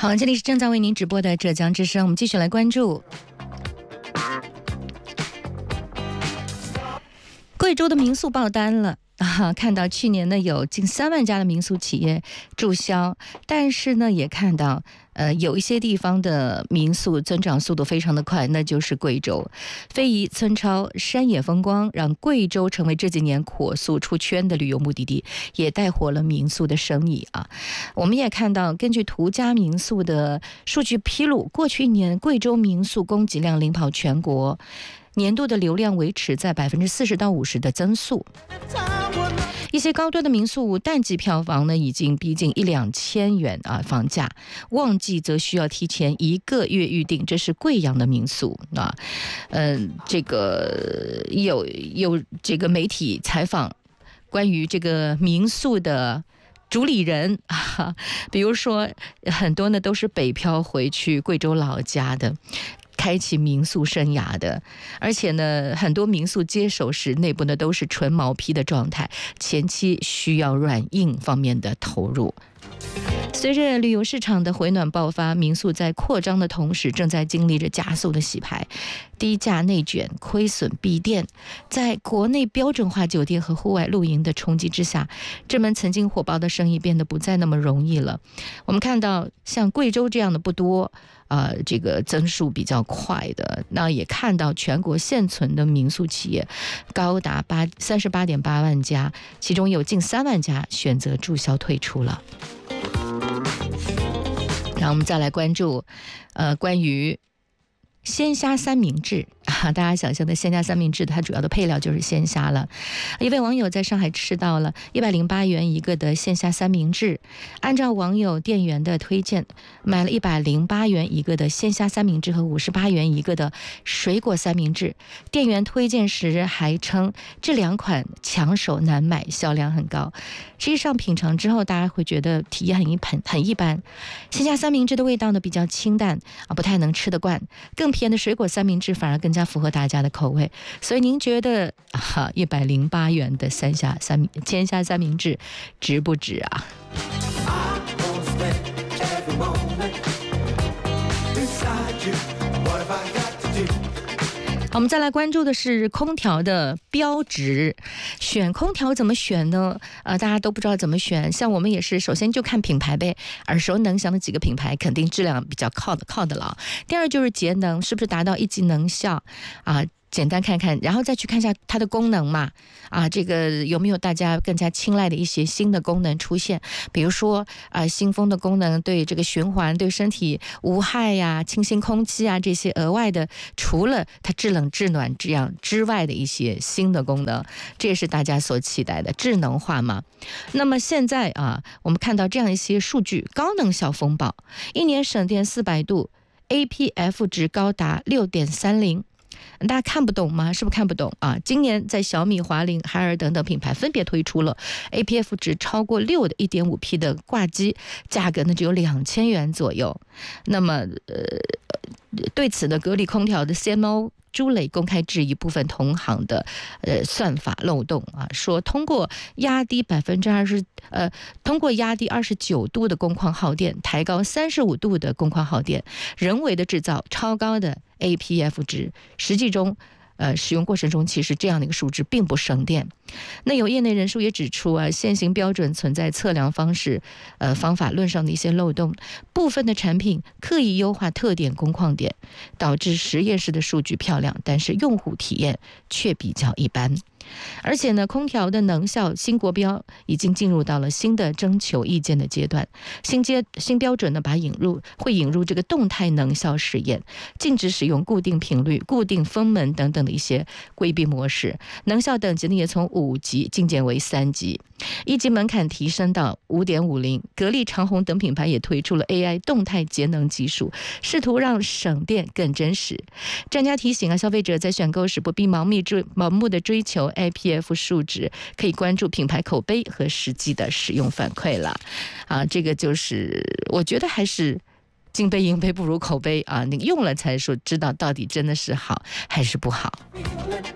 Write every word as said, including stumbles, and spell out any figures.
好，这里是正在为您直播的浙江之声，我们继续来关注贵州的民宿爆单了。啊，看到去年呢有近三万家的民宿企业注销，但是呢也看到呃有一些地方的民宿增长速度非常的快，那就是贵州。非遗村超山野风光让贵州成为这几年火速出圈的旅游目的地，也带火了民宿的生意啊。我们也看到，根据途家民宿的数据披露，过去一年贵州民宿供给量领跑全国，年度的流量维持在百分之四十到五十的增速。一些高端的民宿淡季票房呢已经逼近一两千元啊，房价旺季则需要提前一个月预定。这是贵阳的民宿啊，嗯、呃，这个有有这个媒体采访关于这个民宿的主理人啊，比如说很多呢都是北漂回去贵州老家的，开启民宿生涯的，而且呢，很多民宿接手时内部呢都是纯毛坯的状态，前期需要软硬方面的投入。随着旅游市场的回暖爆发，民宿在扩张的同时，正在经历着加速的洗牌，低价内卷、亏损闭店。在国内标准化酒店和户外露营的冲击之下，这门曾经火爆的生意变得不再那么容易了。我们看到，像贵州这样的不多。呃，这个增速比较快的，那也看到全国现存的民宿企业高达八三十八点八万家，其中有近三万家选择注销退出了。然后我们再来关注，呃，关于鲜虾三明治啊，大家想象的鲜虾三明治，它主要的配料就是鲜虾了。一位网友在上海吃到了一百零八元一个的鲜虾三明治，按照网友店员的推荐，买了一百零八元一个的鲜虾三明治和五十八元一个的水果三明治。店员推荐时还称这两款抢手难买，销量很高。实际上品尝之后，大家会觉得体验很一很很一般。鲜虾三明治的味道呢比较清淡啊，不太能吃得惯。更便宜的水果三明治反而更加符合大家的口味。所以您觉得啊，一百零八元的三虾三明鲜虾三明治值不值啊？我们再来关注的是空调的标值，选空调怎么选呢？呃，大家都不知道怎么选。像我们也是，首先就看品牌呗，耳熟能详的几个品牌，肯定质量比较靠的靠得牢。第二就是节能，是不是达到一级能效啊？简单看看，然后再去看一下它的功能嘛，啊，这个有没有大家更加青睐的一些新的功能出现？比如说啊，新风的功能对这个循环、对身体无害呀、清新空气啊这些额外的，除了它制冷制暖这样之外的一些新的功能，这也是大家所期待的智能化嘛。那么现在啊，我们看到这样一些数据：高能效风暴，一年省电四百度 ，A P F 值高达六点三零。大家看不懂吗？是不是看不懂啊？今年在小米、华凌、海尔等等品牌分别推出了 A P F 值超过六的 一点五 P 的挂机，价格呢只有两千元左右。那么，呃，对此呢，格力空调的 C M O朱磊公开质疑部分同行的呃算法漏洞啊，说通过压低百分之二十，呃，通过压低二十九度的工况耗电，抬高三十五度的工况耗电，人为的制造超高的 A P F 值，实际中。呃，使用过程中其实这样的一个数值并不省电。那有业内人士也指出啊，现行标准存在测量方式、呃方法论上的一些漏洞，部分的产品刻意优化特点工况点，导致实验室的数据漂亮，但是用户体验却比较一般。而且呢，空调的能效新国标已经进入到了新的征求意见的阶段。新阶新标准呢，把引入会引入这个动态能效实验，禁止使用固定频率、固定风门等等的一些规避模式。能效等级呢，也从五级进阶为三级，一级门槛提升到五点五零。格力、长虹等品牌也推出了 A I 动态节能技术，试图让省电更真实。专家提醒啊，消费者在选购时不必盲目追盲目的追求 A P F 数值，可以关注品牌口碑和实际的使用反馈了。啊，这个就是我觉得还是金杯银杯不如口碑啊，你用了才说知道到底真的是好还是不好。